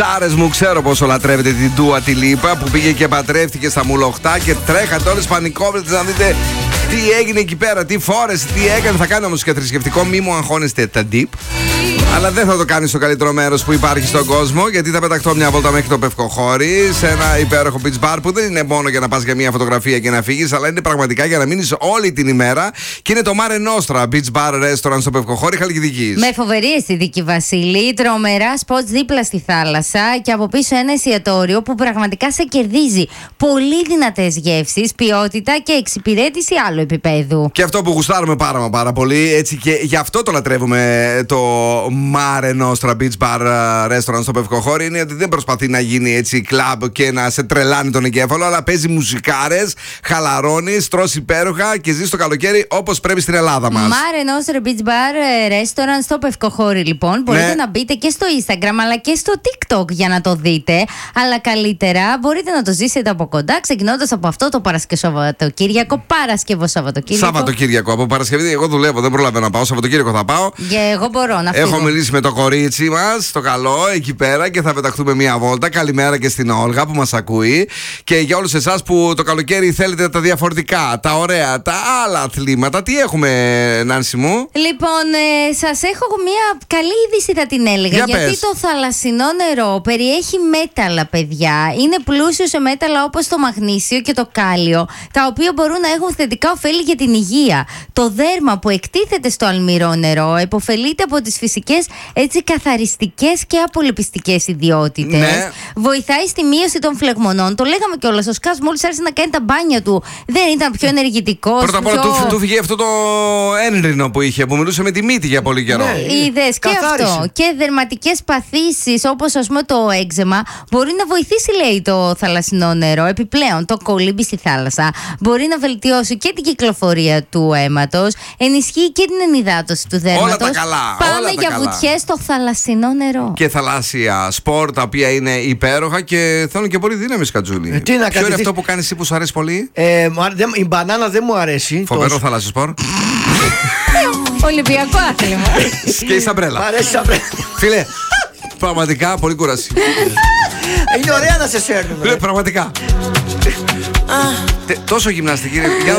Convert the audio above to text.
Τάρες μου, ξέρω πόσο λατρεύετε την Dua Lipa που πήγε και παντρεύτηκε στα Μουλοχτά και τρέχατε όλες πανικόβλητες να δείτε τι έγινε εκεί πέρα, τι φόρεσε, τι έκανε. Θα κάνει όμως και θρησκευτικό, μη μου αγχώνεστε τα deep. Αλλά δεν θα το κάνει στο καλύτερο μέρος που υπάρχει στον κόσμο, γιατί θα πεταχτώ μια βόλτα μέχρι το Πευκοχώρι σε ένα υπέροχο beach bar που δεν είναι μόνο για να πας για μια φωτογραφία και να φύγεις, αλλά είναι πραγματικά για να μείνεις όλη την ημέρα. Και είναι το Mare Nostra Beach Bar Restaurant στο Πευκοχώρι Χαλκιδικής. Με φοβερή αισθητική, Βασίλη, τρομερά σποτ δίπλα στη θάλασσα και από πίσω ένα εστιατόριο που πραγματικά σε κερδίζει. Πολύ δυνατές γεύσεις, ποιότητα και εξυπηρέτηση άλλου επίπεδου. Και αυτό που γουστάρουμε πάρα πολύ, έτσι και γι' αυτό το λατρεύουμε το Mare Nostra Beach Bar Restaurant στο Πευκοχώρι, είναι ότι δεν προσπαθεί να γίνει έτσι κλαμπ και να σε τρελάνει τον εγκέφαλο, αλλά παίζει μουσικάρες, χαλαρώνεις, τρως υπέροχα και ζεις το καλοκαίρι όπως πρέπει στην Ελλάδα μας. Mare Nostra Beach Bar Restaurant στο Πευκοχώρι, λοιπόν. Μπορείτε να μπείτε και στο Instagram αλλά και στο TikTok για να το δείτε. Αλλά καλύτερα μπορείτε να το ζήσετε από κοντά, ξεκινώντας από αυτό το Παρασκευό-Σαββατοκύριακο. Σαββατοκύριακο. Από Παρασκευή, εγώ δουλεύω, δεν προλαβαίνω να πάω. Σαββατοκύριακο θα πάω. Και εγώ μπορώ να φύγω. Έχω μιλήσει με το κορίτσι μας, το καλό, εκεί πέρα και θα πεταχτούμε μία βόλτα. Καλημέρα και στην Όλγα που μας ακούει. Και για όλους εσάς που το καλοκαίρι θέλετε τα διαφορετικά, τα ωραία, τα άλλα αθλήματα, τι έχουμε, Νάνση μου? Λοιπόν, σας έχω μία καλή είδηση, θα την έλεγα. Για γιατί πες. το θαλασσινό νερό περιέχει μέταλλα, παιδιά. Είναι πλούσιο σε μέταλλα όπως το μαγνήσιο και το κάλιο, τα οποία μπορούν να έχουν θετικά ωφέλη για την υγεία. Το δέρμα που εκτίθεται στο αλμυρό νερό επωφελείται από τις φυσικές καθαριστικές και απολυπιστικές ιδιότητες. Ναι. Βοηθάει στη μείωση των φλεγμονών. Το λέγαμε κιόλας. Ο Σκάς μόλις άρχισε να κάνει τα μπάνια του, δεν ήταν πιο ενεργητικός. Πρώτα απ' όλα του φύγε αυτό το ένρινο που είχε, που μιλούσε με τη μύτη για πολύ καιρό. Ναι, είδες και αυτό. Και δερματικές παθήσεις όπως ας πούμε το έξεμα μπορεί να βοηθήσει, λέει, το θαλασσινό νερό. Επιπλέον το κολύμπι στη θάλασσα μπορεί να βελτιώσει και την κυκλοφορία του αίματος, ενισχύει και την ενυδάτωση του δέρματος. Όλα τα καλά. Πάμε για βουτιές στο θαλασσινό νερό. Και θαλάσσια σπορ, τα οποία είναι υπέροχα και θέλουν και πολύ δύναμη, Κατζούλη. Τι να Ποιο είναι αυτό που κάνεις εσύ που σου αρέσει πολύ? Η μπανάνα δεν μου αρέσει. Φοβερό θαλάσσιο σπορ. Ολυμπιακό άθλημα. Και η σαμπρέλα. Μ' αρέσει η σαμπρέλα. Φίλε, πραγματικά πολύ κούραση. Είναι ωραία να σε σέρνουμε. Φίλε, πραγματικά. Τόσο γυμναστική. Για να